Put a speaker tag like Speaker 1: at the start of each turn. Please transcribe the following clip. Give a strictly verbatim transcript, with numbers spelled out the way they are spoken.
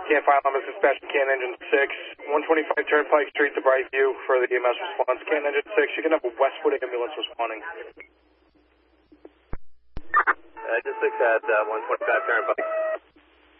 Speaker 1: Can't file on this dispatch, can engine six, one twenty-five Turnpike Street to Brightview for the E M S response. Can engine six, you can have a Westwood ambulance responding.
Speaker 2: Engine six at uh, one twenty-five Turnpike.